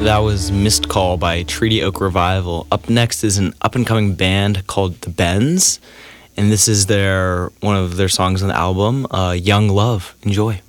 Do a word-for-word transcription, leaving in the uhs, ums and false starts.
That was Missed Call by Treaty Oak Revival. Up next is an up-and-coming band called The Bends, and this is their one of their songs on the album, uh, Young Love. Enjoy.